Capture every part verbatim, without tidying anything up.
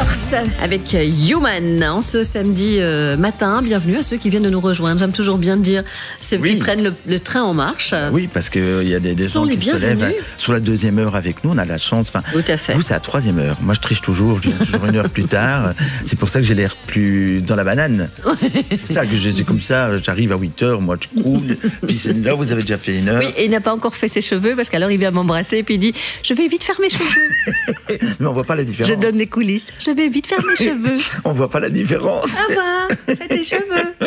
Colors avec Human en ce samedi euh, matin. Bienvenue à ceux qui viennent de nous rejoindre. J'aime toujours bien dire ceux oui. qui prennent le, le train en marche. Oui, parce qu'il euh, y a des, des gens qui se lèvent sur la deuxième heure avec nous. On a la chance. Enfin, tout à fait. Vous, c'est la troisième heure. Moi, je triche toujours. Je viens toujours une heure plus tard. C'est pour ça que j'ai l'air plus dans la banane. C'est ça que je suis comme ça. J'arrive à huit heures, moi, je coule. Puis c'est là, vous avez déjà fait une heure. Oui, et il n'a pas encore fait ses cheveux parce qu'alors il vient m'embrasser et puis il dit je vais vite faire mes cheveux. Mais on voit pas la différence. Je donne des coulisses. Je vais vite faire mes cheveux. On voit pas la différence. Ça va, fais tes cheveux.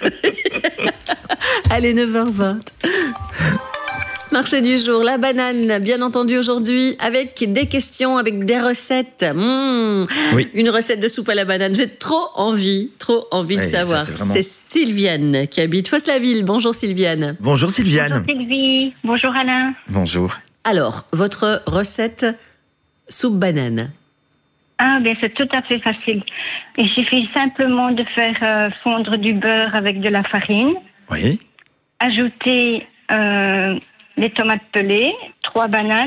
Allez, neuf heures vingt. Marché du jour, la banane, bien entendu aujourd'hui, avec des questions, avec des recettes. Mmh, oui. Une recette de soupe à la banane. J'ai trop envie, trop envie ouais, de savoir. Ça, c'est vraiment... c'est Sylviane qui habite Fosse-la-Ville. Bonjour Sylviane. Bonjour Sylviane. Bonjour Sylvie. Bonjour Alain. Bonjour. Alors, votre recette soupe banane. Ah, bien, c'est tout à fait facile. Il suffit simplement de faire euh, fondre du beurre avec de la farine. Oui. Ajouter euh, les tomates pelées, trois bananes,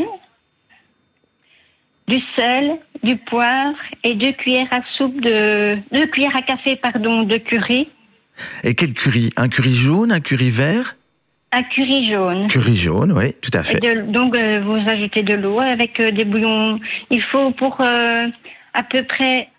du sel, du poivre et deux cuillères à soupe de deux cuillères à café, pardon, de curry. Et quel curry? Un curry jaune, un curry vert? Un curry jaune. Curry jaune, oui, tout à fait. Et de, donc, euh, vous ajoutez de l'eau avec euh, des bouillons. Il faut pour euh, à peu près,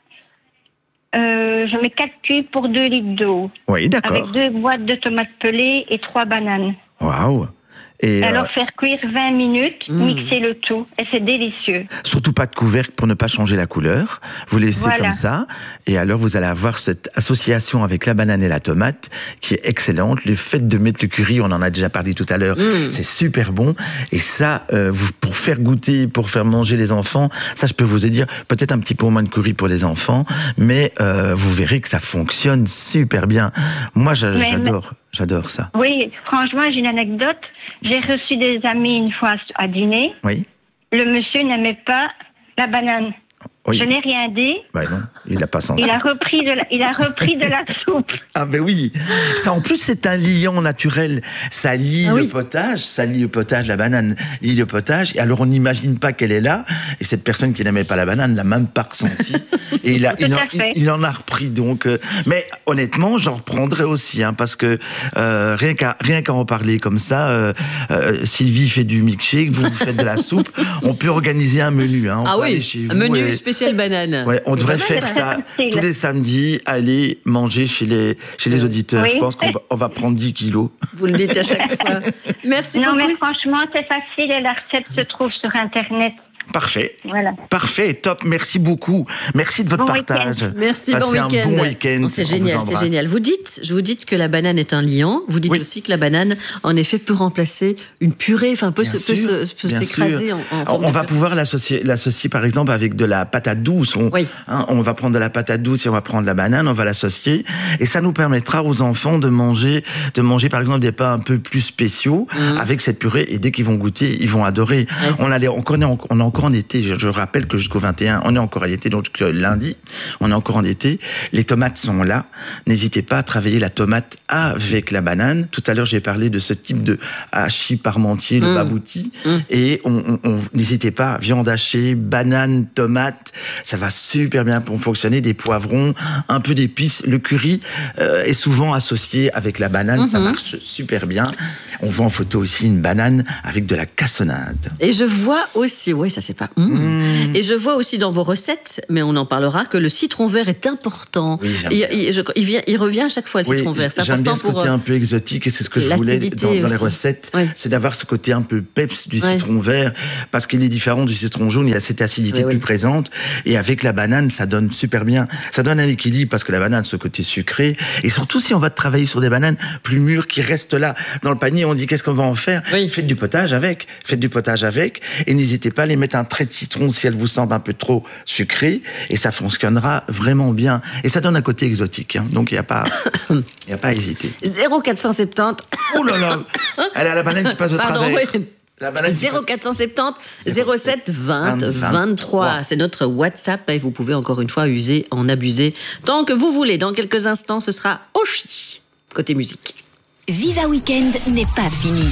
euh, je mets quatre cubes pour deux litres d'eau. Oui, d'accord. Avec deux boîtes de tomates pelées et trois bananes. Waouh! Et alors euh... faire cuire vingt minutes, mmh. mixer le tout, et c'est délicieux. Surtout pas de couvercle pour ne pas changer la couleur. Vous laissez voilà. comme ça, et alors vous allez avoir cette association avec la banane et la tomate qui est excellente. Le fait de mettre le curry, on en a déjà parlé tout à l'heure, mmh. c'est super bon. Et ça, euh, vous, pour faire goûter, pour faire manger les enfants, ça je peux vous dire, peut-être un petit peu moins de curry pour les enfants, mais euh, vous verrez que ça fonctionne super bien. Moi, j'a- mais, j'adore. Mais... J'adore ça. Oui, franchement, j'ai une anecdote. J'ai reçu des amis une fois à dîner. Oui. Le monsieur n'aimait pas la banane. Oui. Je n'ai rien dit. Ben non, il n'a pas senti. Il a repris de la, il a repris de la soupe. Ah ben oui. Ça, en plus, c'est un liant naturel. Ça lie ah, le oui. potage, ça lie le potage, la banane lie le potage. Et alors, on n'imagine pas qu'elle est là. Et cette personne qui n'aimait pas la banane l'a même pas ressenti. Et il, a, il, en, il, il en a repris donc. Euh, mais honnêtement, j'en reprendrai aussi, hein, parce que euh, rien qu'à rien qu'à en parler comme ça, euh, euh, Sylvie fait du milkshake, vous, vous faites de la soupe. On peut organiser un menu. Hein, on ah peut oui, aller chez un vous menu et... spécial banane. Ouais, on c'est devrait faire ça tous les samedis, aller manger chez les, chez les auditeurs. Oui. Je pense qu'on va, on va prendre dix kilos. Vous le dites à chaque fois. Merci non, beaucoup. Non, mais franchement, c'est facile et la recette se trouve sur Internet. Parfait. Voilà. Parfait, top. Merci beaucoup. Merci de votre bon partage. Week-end. Merci, Passez bon week-end. un bon week-end. Oh, c'est génial, c'est génial. Vous dites, je vous dites que la banane est un liant. Vous dites oui. aussi que la banane, en effet, peut remplacer une purée, enfin, peut, se, peut, se, peut s'écraser en, en forme On de va purée. pouvoir l'associer, l'associer, par exemple, avec de la patate douce. On, oui. hein, on va prendre de la patate douce et on va prendre la banane, on va l'associer. Et ça nous permettra aux enfants de manger, de manger, par exemple, des pains un peu plus spéciaux mmh. avec cette purée. Et dès qu'ils vont goûter, ils vont adorer. Oui. On, a les, on, connaît, on est encore en été. Je, je rappelle que jusqu'au vingt et un, on est encore en été, donc lundi, on est encore en été. Les tomates sont là. N'hésitez pas à travailler la tomate avec la banane. Tout à l'heure, j'ai parlé de ce type de hachis parmentier, le mmh. babouti. Mmh. Et on, on, on, n'hésitez pas, viande hachée, banane, tomate, ça va super bien pour fonctionner. Des poivrons, un peu d'épices. Le curry euh, est souvent associé avec la banane, mmh. ça marche super bien. On voit en photo aussi une banane avec de la cassonade. Et je vois aussi, oui, ça c'est pas... Mmh. Mmh. Et je vois aussi dans vos recettes, mais on en parlera, que le citron vert est important. Oui, il, il, je, il, vient, il revient à chaque fois, le oui, citron vert. C'est j'aime important bien ce pour côté un peu exotique, et c'est ce que je voulais dans, dans les recettes, oui. c'est d'avoir ce côté un peu peps du oui. citron vert, parce qu'il est différent du citron jaune, il y a cette acidité oui, plus oui. présente, et avec la banane, ça donne super bien. Ça donne un équilibre, parce que la banane, ce côté sucré, et surtout si on va travailler sur des bananes plus mûres, qui restent là, dans le panier, on dit qu'est-ce qu'on va en faire oui. Faites du potage avec, faites du potage avec, et n'hésitez pas à les mettre un trait de citron si elle vous semble un peu trop sucré, et ça fonctionnera vraiment bien. Et ça donne un côté exotique, hein. Donc il n'y a pas, il y a pas à hésiter. zéro quatre cent soixante-dix. Oh là là, elle a la banane qui passe au Pardon, travers. Oui. zéro quatre cent soixante-dix zéro sept vingt vingt-trois. C'est notre WhatsApp et vous pouvez encore une fois user, en abuser tant que vous voulez. Dans quelques instants, ce sera Oshi, côté musique. Viva Weekend n'est pas fini.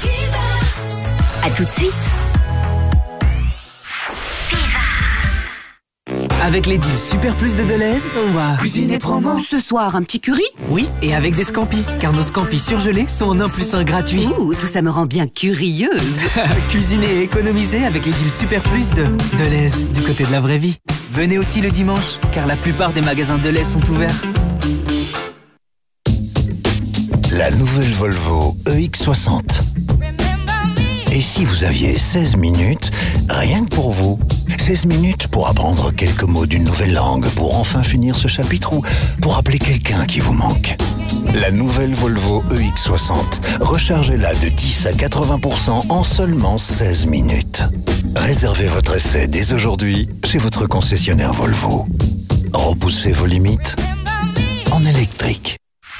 A tout de suite. Avec les deals Super Plus de Deleuze, on va cuisiner promo. Ce soir, un petit curry? Oui, et avec des scampis, car nos scampis surgelés sont en un plus un gratuit. Ouh, tout ça me rend bien curieuse. Cuisiner et économiser avec les deals Super Plus de Deleuze, du côté de la vraie vie. Venez aussi le dimanche, car la plupart des magasins Deleuze sont ouverts. La nouvelle Volvo E X soixante. Et si vous aviez seize minutes, rien que pour vous? seize minutes pour apprendre quelques mots d'une nouvelle langue, pour enfin finir ce chapitre ou pour appeler quelqu'un qui vous manque. La nouvelle Volvo E X soixante. Rechargez-la de dix à quatre-vingts pour cent en seulement seize minutes. Réservez votre essai dès aujourd'hui chez votre concessionnaire Volvo. Repoussez vos limites en électrique.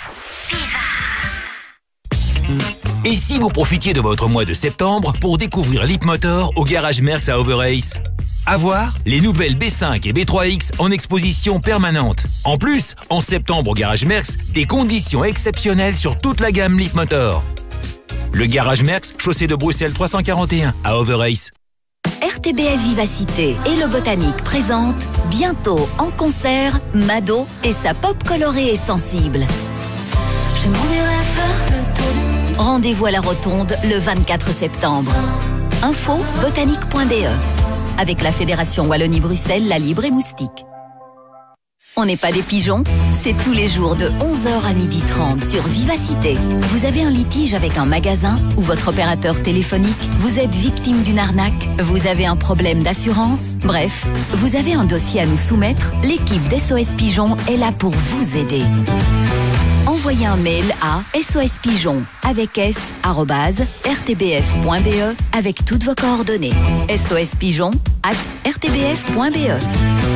Et si vous profitiez de votre mois de septembre pour découvrir Leapmotor au Garage Merckx à Overace? À voir, les nouvelles B cinq et B trois X en exposition permanente. En plus, en septembre au Garage Merckx, des conditions exceptionnelles sur toute la gamme Leapmotor. Le Garage Merckx, chaussée de Bruxelles trois cent quarante et un à Overace. R T B F Vivacité et le Botanique présentent bientôt en concert Mado et sa pop colorée et sensible. Je m'en irai faire le tour du monde. Rendez-vous à la Rotonde le vingt-quatre septembre. Info botanique point b e avec la Fédération Wallonie-Bruxelles, La Libre et Moustique. On n'est pas des pigeons, c'est tous les jours de onze heures à midi trente sur Vivacité. Vous avez un litige avec un magasin ou votre opérateur téléphonique? Vous êtes victime d'une arnaque? Vous avez un problème d'assurance? Bref, vous avez un dossier à nous soumettre? L'équipe d'S O S Pigeon est là pour vous aider. Envoyez un mail à sospigeon avec s arobase r t b f point b e avec toutes vos coordonnées. sospigeon arobase r t b f point b e.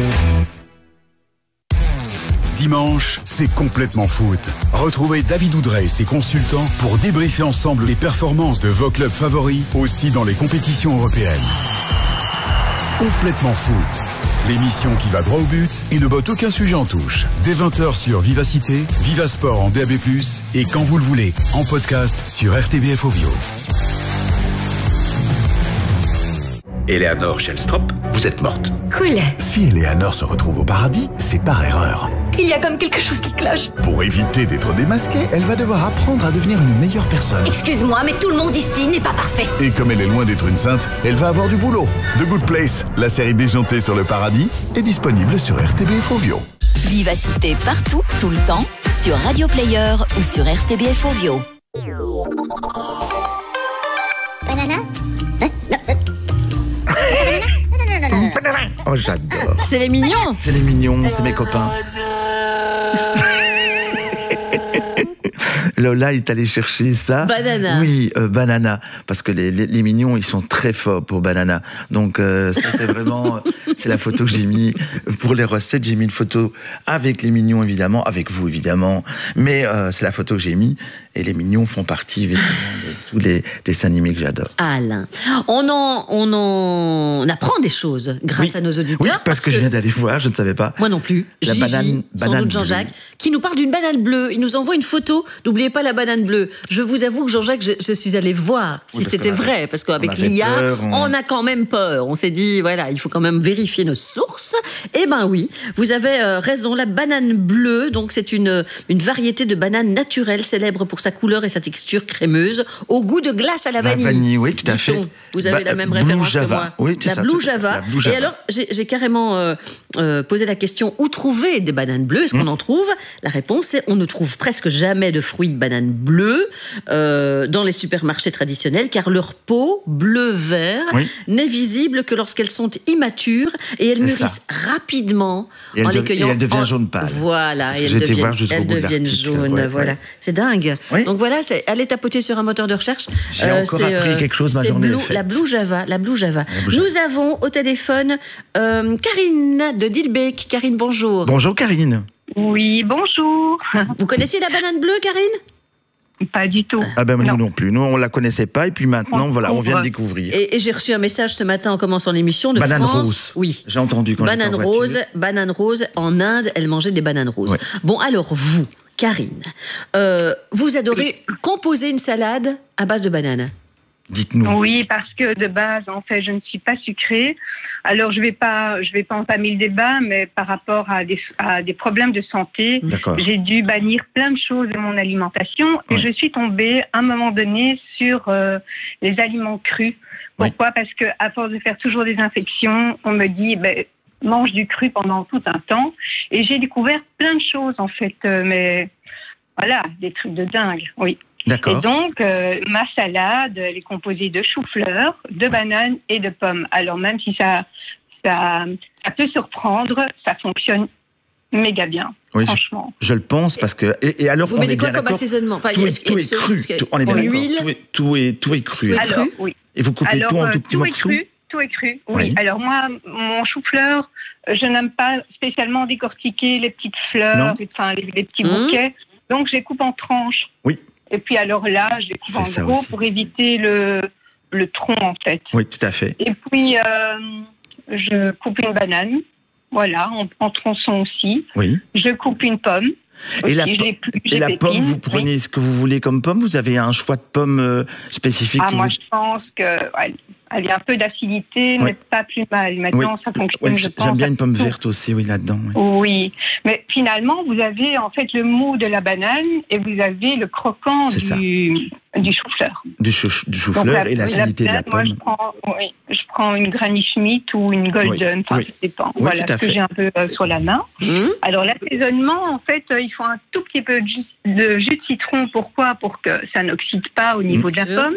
Dimanche, c'est complètement foot. Retrouvez David Oudrey et ses consultants pour débriefer ensemble les performances de vos clubs favoris, aussi dans les compétitions européennes. Complètement foot. L'émission qui va droit au but et ne botte aucun sujet en touche. Dès vingt heures sur Vivacité, Vivasport en D A B plus, et quand vous le voulez, en podcast sur R T B F Ovio. Eleanor Shellstrop, vous êtes morte. Cool. Si Eleanor se retrouve au paradis, c'est par erreur. Il y a comme quelque chose qui cloche. Pour éviter d'être démasquée, elle va devoir apprendre à devenir une meilleure personne. Excuse-moi, mais tout le monde ici n'est pas parfait. Et comme elle est loin d'être une sainte, elle va avoir du boulot. The Good Place, la série déjantée sur le paradis, est disponible sur R T B F Ovio. Vivacité partout, tout le temps, sur Radio Player ou sur R T B F Ovio. Banana? Oh, j'adore. C'est les mignons. C'est les mignons, c'est mes copains. Lola est allée chercher ça. Banana. Oui, euh, banana. Parce que les, les, les mignons, ils sont très forts pour banana. Donc, euh, ça, c'est vraiment... c'est la photo que j'ai mis pour les recettes. J'ai mis une photo avec les mignons, évidemment. Avec vous, évidemment. Mais euh, c'est la photo que j'ai mis. Et les mignons font partie, évidemment, de tous les dessins animés que j'adore. Alain, on en, on en on apprend des choses grâce oui. à nos auditeurs. Oui, parce, parce que, que je viens d'aller voir, je ne savais pas. Moi non plus. La Gigi, banane, sans banane doute Jean-Jacques, qui nous parle d'une banane bleue. Il nous envoie une photo. N'oubliez pas la banane bleue. Je vous avoue que Jean-Jacques, je, je suis allée voir si oui, c'était vrai, parce qu'avec l'I A, peur, on... on a quand même peur. On s'est dit, voilà, il faut quand même vérifier nos sources. Eh ben oui, vous avez euh, raison. La banane bleue, donc c'est une une variété de banane naturelle, célèbre pour sa couleur et sa texture crémeuse, au goût de glace à la vanille. La vanille, oui, tout à fait. Vous avez ba la même Blue référence Java. que moi. Oui, la, ça, Blue Java. la Blue Java. Et alors, j'ai carrément euh, euh, posé la question, où trouver des bananes bleues? Est-ce mmh. qu'on en trouve? La réponse est, on ne trouve presque jamais de fruits de banane bleue euh, dans les supermarchés traditionnels, car leur peau bleu-vert oui. n'est visible que lorsqu'elles sont immatures et elles mûrissent ça. rapidement et en les cueillant. Et elles deviennent en... jaune pâle. Voilà, et elles deviennent, elles deviennent jaunes. Ouais, voilà. Ouais. C'est dingue. Oui. Donc voilà, allez tapoter sur un moteur de recherche. J'ai euh, encore appris quelque chose, ma journée Blue, est faite. La Blue Java, la Blue Java. La Blue Java. Nous avons au téléphone euh, Karine de Dilbeek. Karine, bonjour. Bonjour Karine. Oui, bonjour. Vous connaissiez la banane bleue, Karine? Pas du tout. Ah ben non. nous non plus. Nous on la connaissait pas et puis maintenant on voilà, on vient de découvrir. Et, et j'ai reçu un message ce matin en commençant l'émission de banane France. Rose. Oui. J'ai entendu quand banane j'étais en rose, banane rose. En Inde, elle mangeait des bananes roses. Ouais. Bon alors vous, Karine, euh, vous adorez composer une salade à base de bananes. Dites-nous. Oui, parce que de base, en fait, je ne suis pas sucrée. Alors, je vais pas, je vais pas entamer le débat, mais par rapport à des, à des problèmes de santé, j'ai dû bannir plein de choses de mon alimentation et ouais. je suis tombée à un moment donné sur euh, les aliments crus. Pourquoi ? Oui. Parce que à force de faire toujours des infections, on me dit, ben, mange du cru pendant tout un temps. Et j'ai découvert plein de choses, en fait, euh, mais voilà, des trucs de dingue, oui. D'accord. Et donc, euh, ma salade, elle est composée de chou-fleur, de bananes et de pommes. Alors, même si ça, ça, ça peut surprendre, ça fonctionne méga bien, oui, franchement. Je, je le pense, parce que... Et, et alors, vous mettez quoi comme assaisonnement enfin, Tout, est, tout est cru. Tout, on est bien d'accord. Tout est, tout, est, tout est cru. Tout est cru. Alors, oui. Et vous coupez alors, tout en tout petits tout morceaux est cru, Tout est cru, oui. oui. Alors, moi, mon chou-fleur, je n'aime pas spécialement décortiquer les petites fleurs, enfin, les, les petits mmh. bouquets. Donc, je les coupe en tranches. Oui. Et puis alors là, je les coupe en gros aussi. Pour éviter le, le tronc, en fait. Oui, tout à fait. Et puis, euh, je coupe une banane, voilà, en, en tronçon aussi. Oui. Je coupe une pomme. Aussi, et la, je l'ai plus, et la pomme, vous prenez oui. ce que vous voulez comme pomme ? Vous avez un choix de pommes euh, spécifique ? Ah, moi, vous... je pense qu'elle elle a un peu d'acidité, oui. mais pas plus mal. Maintenant, oui. ça fonctionne, oui, je pense. J'aime bien une pomme verte aussi, oui, là-dedans. Oui. oui, mais finalement, vous avez en fait le mou de la banane et vous avez le croquant du, du chou-fleur. Du, chou, du chou-fleur et l'acidité de la pomme. Moi, je prends, oui, je prends une Granny Schmidt ou une Golden, oui. enfin, oui. ça dépend. Oui, voilà ce que j'ai un peu euh, sur la main. Mmh. Alors, l'assaisonnement, en fait, euh, il faut un tout petit peu de jus de, jus de citron. Pourquoi ? Pour que ça n'oxyde pas au niveau mmh. de la pomme.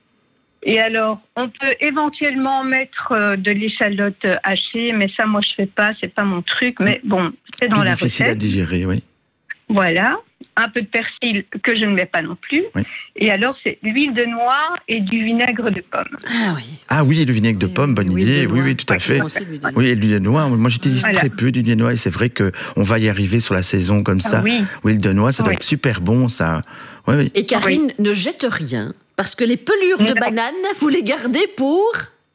Et alors, on peut éventuellement mettre euh, de l'échalote hachée, mais ça, moi, je fais pas, c'est pas mon truc. Mais bon, c'est dans Plus la difficile recette. difficile à digérer, oui. Voilà. Un peu de persil que je ne mets pas non plus. Oui. Et alors, c'est l'huile de noix et du vinaigre de pomme. Ah oui. Ah oui, le vinaigre de pomme, bonne idée. Oui, oui, tout à fait. Oui, et l'huile de noix. Moi, j'utilise voilà. très peu d'huile de noix et c'est vrai qu'on va y arriver sur la saison comme ça. Ah, oui. L'huile de noix, ça doit oui. être super bon, ça. Oui, oui. Et Karine, oui. ne jette rien. Parce que les pelures de non. banane, vous les gardez pour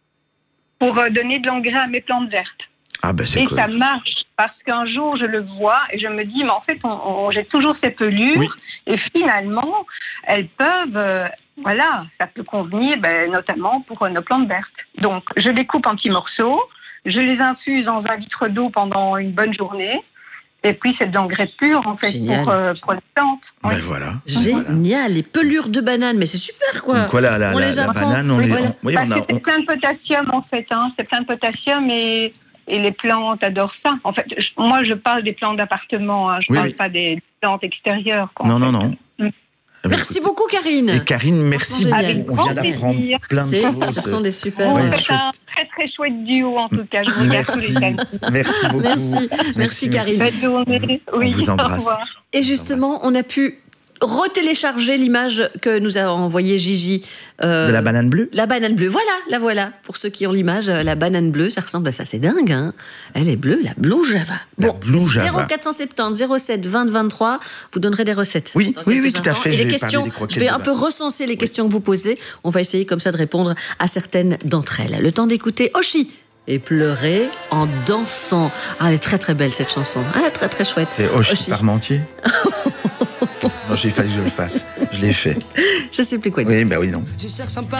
Pour euh, donner de l'engrais à mes plantes vertes. Ah ben c'est Et cool. ça marche, parce qu'un jour, je le vois et je me dis, mais en fait, on, on jette toujours ces pelures. Oui. Et finalement, elles peuvent, euh, voilà, ça peut convenir, ben, notamment pour euh, nos plantes vertes. Donc, je les coupe en petits morceaux, je les infuse dans un litre d'eau pendant une bonne journée. Et puis, c'est de l'engrais pur, en fait, pour, euh, pour les plantes. Ben oui. voilà. Génial, les pelures de banane, mais c'est super, quoi. Donc voilà, la, on la, les la apprend. banane, on oui, les... voilà. On, oui, Parce on a, que c'est on... plein de potassium, en fait, hein. C'est plein de potassium et, et les plantes adorent ça. En fait, je, moi, je parle des plantes d'appartement, hein. Je ne oui, parle oui. pas des plantes extérieures. Quoi, non, non, fait. non. Mm. Eh bien, merci écoutez, beaucoup, Karine. Et Karine, merci beaucoup. On vient d'apprendre plein de choses. Ce sont des super. Vous ouais, faites un très très chouette duo en tout cas. Je vous regarde tous les samedis. Merci beaucoup. Merci, merci, merci Karine. Bonne journée. Oui, on vous embrasse. Au revoir. Et justement, on a pu retélécharger l'image que nous a envoyée Gigi. Euh, de la banane bleue. La banane bleue, voilà, la voilà. Pour ceux qui ont l'image, la banane bleue, ça ressemble à ça, c'est dingue, hein. Elle est bleue, la Blue Java. La bon, Blue Java. zéro quatre cent soixante-dix, zéro sept, vingt, vingt-trois, vous donnerez des recettes. Oui, oui, oui, tout à fait. Et je les vais questions, je vais un peu recenser les oui. questions que vous posez. On va essayer comme ça de répondre à certaines d'entre elles. Le temps d'écouter Oshi. Et pleurer en dansant. Ah, elle est très très belle cette chanson. Ah, très très chouette. C'est Oshi, Oshi. Parmentier. Non, j'ai fallu que je le fasse. Je l'ai fait. Je sais plus quoi dire. Oui, bah oui, non. Je cherche un